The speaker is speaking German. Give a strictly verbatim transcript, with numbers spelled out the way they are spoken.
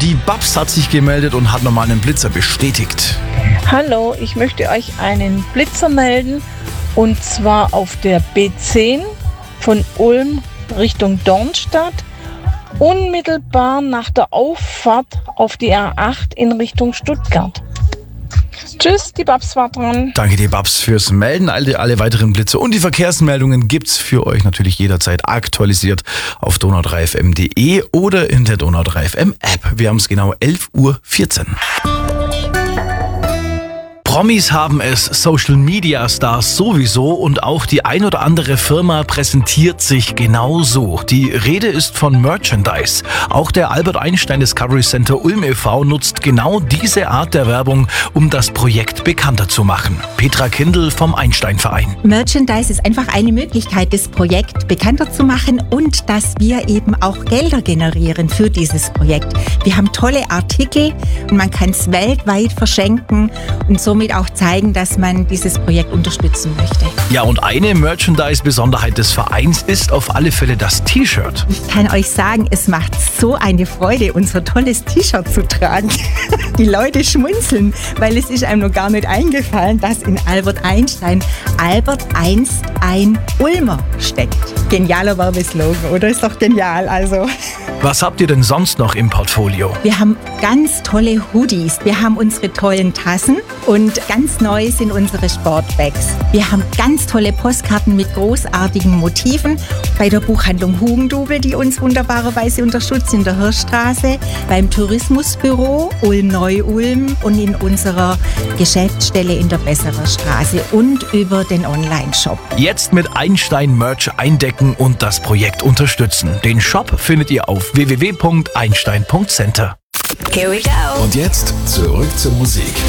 Die Babs hat sich gemeldet und hat nochmal einen Blitzer bestätigt. Hallo, ich möchte euch einen Blitzer melden und zwar auf der B zehn von Ulm Richtung Dornstadt, unmittelbar nach der Auffahrt auf die A acht in Richtung Stuttgart. Tschüss, die Babs war dran. Danke dir, Babs, fürs Melden. Alle, alle weiteren Blitze und die Verkehrsmeldungen gibt's für euch natürlich jederzeit aktualisiert auf donau drei f m punkt d e oder in der Donau drei F M App. Wir haben es genau elf Uhr vierzehn. Promis haben es, Social Media Stars sowieso und auch die ein oder andere Firma präsentiert sich genau so. Die Rede ist von Merchandise. Auch der Albert Einstein Discovery Center Ulm e V nutzt genau diese Art der Werbung, um das Projekt bekannter zu machen. Petra Kindl vom Einstein Verein. Merchandise ist einfach eine Möglichkeit, das Projekt bekannter zu machen und dass wir eben auch Gelder generieren für dieses Projekt. Wir haben tolle Artikel und man kann es weltweit verschenken und somit auch zeigen, dass man dieses Projekt unterstützen möchte. Ja, und eine Merchandise-Besonderheit des Vereins ist auf alle Fälle das T-Shirt. Ich kann euch sagen, es macht so eine Freude, unser tolles T-Shirt zu tragen. Die Leute schmunzeln, weil es ist einem noch gar nicht eingefallen, dass in Albert Einstein Albert einst ein Ulmer steckt. Genialer Werbeslogan, oder? Ist doch genial, also. Was habt ihr denn sonst noch im Portfolio? Wir haben ganz tolle Hoodies, wir haben unsere tollen Tassen und ganz neu sind unsere Sportbags. Wir haben ganz tolle Postkarten mit großartigen Motiven bei der Buchhandlung Hugendubel, die uns wunderbarerweise unterstützt in der Hirschstraße, beim Tourismusbüro Ulm-Neu-Ulm und in unserer Geschäftsstelle in der Besserer Straße und über den Online-Shop. Jetzt mit Einstein Merch eindecken und das Projekt unterstützen. Den Shop findet ihr auf w w w punkt einstein punkt center. Here we go. Und jetzt zurück zur Musik.